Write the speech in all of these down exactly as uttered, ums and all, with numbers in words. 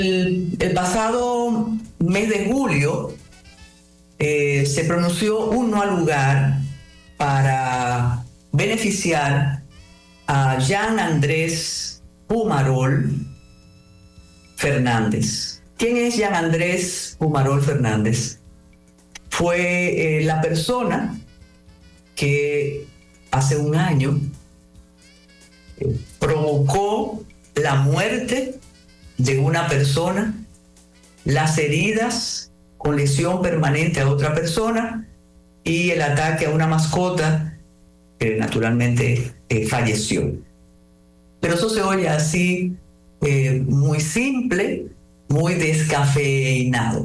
El, el pasado mes de julio eh, se pronunció un no al lugar para beneficiar a Jean Andrés Pumarol Fernández. ¿Quién es Jean Andrés Pumarol Fernández? Fue eh, la persona que hace un año eh, provocó la muerte de una persona, las heridas con lesión permanente a otra persona y el ataque a una mascota que naturalmente eh, falleció. Pero eso se oye así, eh, muy simple, muy descafeinado.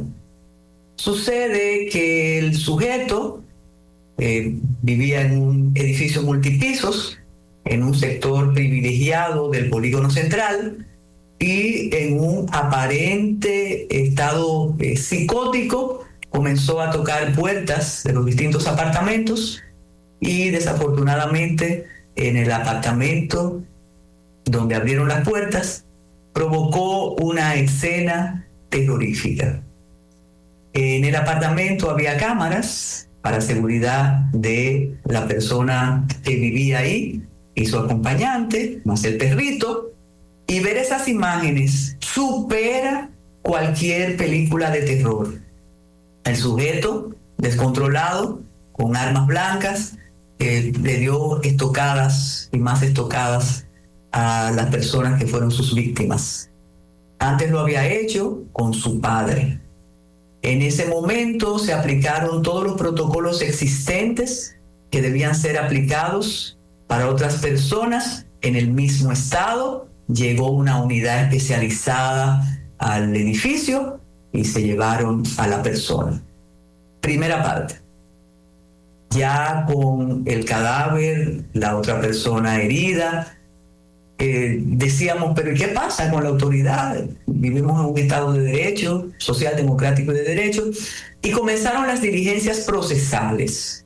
Sucede que el sujeto eh, vivía en un edificio multipisos, en un sector privilegiado del Polígono Central, y en un aparente estado eh, psicótico comenzó a tocar puertas de los distintos apartamentos y desafortunadamente en el apartamento donde abrieron las puertas provocó una escena terrorífica. En el apartamento había cámaras para seguridad de la persona que vivía ahí y su acompañante, más el perrito. Y ver esas imágenes supera cualquier película de terror. El sujeto descontrolado, con armas blancas, eh, le dio estocadas y más estocadas a las personas que fueron sus víctimas. Antes lo había hecho con su padre. En ese momento se aplicaron todos los protocolos existentes que debían ser aplicados para otras personas en el mismo estado. Llegó una unidad especializada al edificio y se llevaron a la persona. Primera parte. Ya con el cadáver, la otra persona herida, eh, decíamos, pero ¿qué pasa con la autoridad? Vivimos en un estado de derecho, social, democrático y de derecho, y comenzaron las diligencias procesales.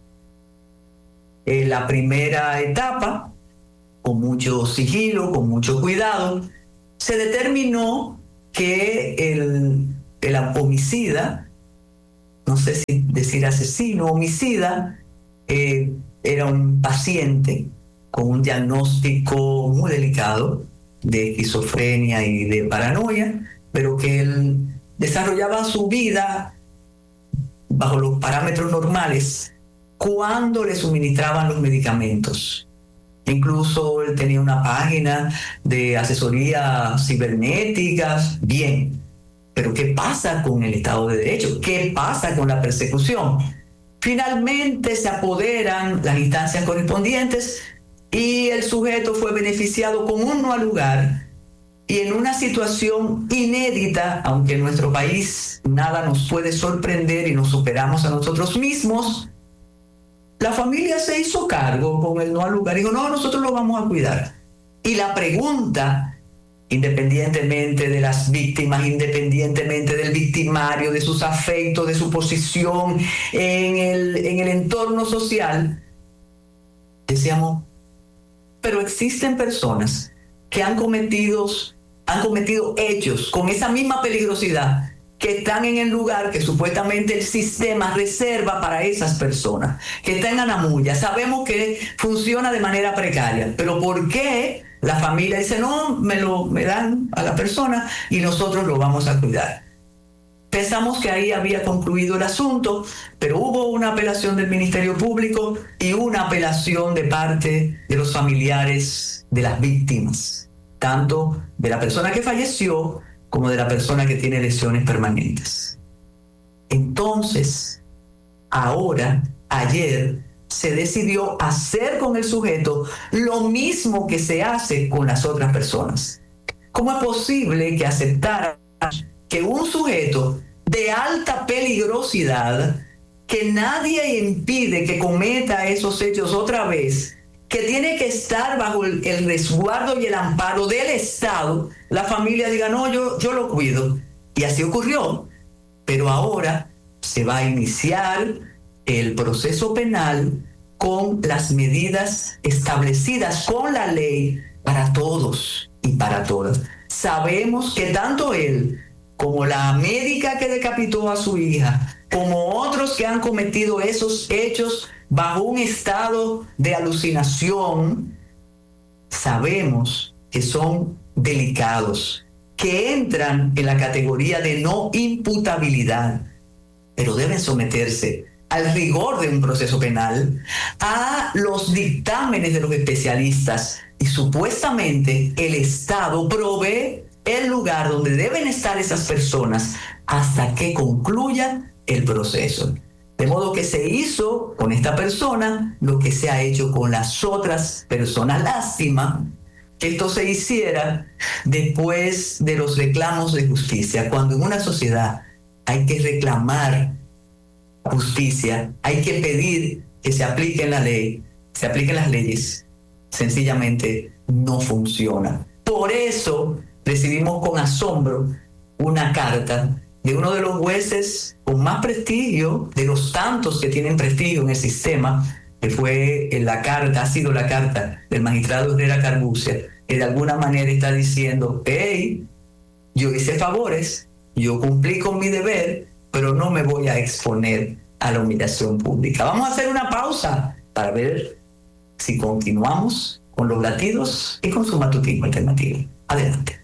En la primera etapa, con mucho sigilo, con mucho cuidado, se determinó que el, el homicida, no sé si decir asesino, homicida, eh, era un paciente con un diagnóstico muy delicado de esquizofrenia y de paranoia, pero que él desarrollaba su vida bajo los parámetros normales cuando le suministraban los medicamentos. Incluso él tenía una página de asesoría cibernética, bien. Pero ¿qué pasa con el Estado de Derecho? ¿Qué pasa con la persecución? Finalmente se apoderan las instancias correspondientes y el sujeto fue beneficiado con un no al lugar y en una situación inédita, aunque en nuestro país nada nos puede sorprender y nos superamos a nosotros mismos. La familia se hizo cargo con el no al lugar. Dijo, no, nosotros lo vamos a cuidar. Y la pregunta, independientemente de las víctimas, independientemente del victimario, de sus afectos, de su posición en el, en el entorno social, decíamos, pero existen personas que han cometido, han cometido hechos con esa misma peligrosidad, que están en el lugar que supuestamente el sistema reserva para esas personas, que están en Anamuya. Sabemos que funciona de manera precaria, pero ¿por qué la familia dice, no, me lo me dan a la persona y nosotros lo vamos a cuidar? Pensamos que ahí había concluido el asunto, pero hubo una apelación del Ministerio Público y una apelación de parte de los familiares de las víctimas, tanto de la persona que falleció como de la persona que tiene lesiones permanentes. Entonces, ahora, ayer, se decidió hacer con el sujeto lo mismo que se hace con las otras personas. ¿Cómo es posible que aceptara que un sujeto de alta peligrosidad, que nadie impide que cometa esos hechos otra vez, que tiene que estar bajo el, el resguardo y el amparo del Estado, la familia diga, no, yo, yo lo cuido? Y así ocurrió. Pero ahora se va a iniciar el proceso penal con las medidas establecidas con la ley para todos y para todas. Sabemos que tanto él como la médica que decapitó a su hija, como otros que han cometido esos hechos bajo un estado de alucinación, sabemos que son delicados, que entran en la categoría de no imputabilidad, pero deben someterse al rigor de un proceso penal, a los dictámenes de los especialistas, y supuestamente el Estado provee el lugar donde deben estar esas personas hasta que concluya el proceso. De modo que se hizo con esta persona lo que se ha hecho con las otras personas. Lástima que esto se hiciera después de los reclamos de justicia, cuando en una sociedad hay que reclamar justicia, hay que pedir que se aplique la ley, se apliquen las leyes, sencillamente no funciona. Por eso recibimos con asombro una carta de uno de los jueces con más prestigio, de los tantos que tienen prestigio en el sistema, que fue la carta, ha sido la carta del magistrado Herrera Carbucia, que de alguna manera está diciendo: hey, yo hice favores, yo cumplí con mi deber, pero no me voy a exponer a la humillación pública. Vamos a hacer una pausa para ver si continuamos con los latidos y con su matutino alternativo. Adelante.